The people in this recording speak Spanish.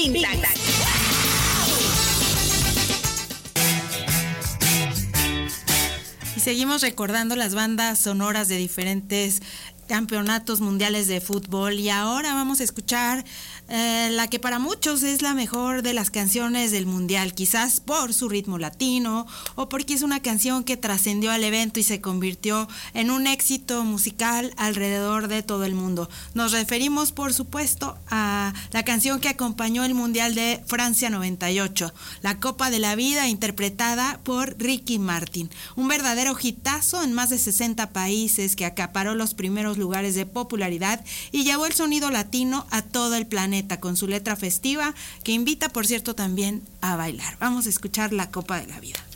Vintage. Y seguimos recordando las bandas sonoras de diferentes campeonatos mundiales de fútbol, y ahora vamos a escuchar la que para muchos es la mejor de las canciones del mundial, quizás por su ritmo latino o porque es una canción que trascendió al evento y se convirtió en un éxito musical alrededor de todo el mundo. Nos referimos, por supuesto, a la canción que acompañó el mundial de Francia 98, La Copa de la Vida, interpretada por Ricky Martin, un verdadero hitazo en más de 60 países que acaparó los primeros lugares de popularidad y llevó el sonido latino a todo el planeta con su letra festiva que invita, por cierto, también a bailar. Vamos a escuchar La Copa de la Vida.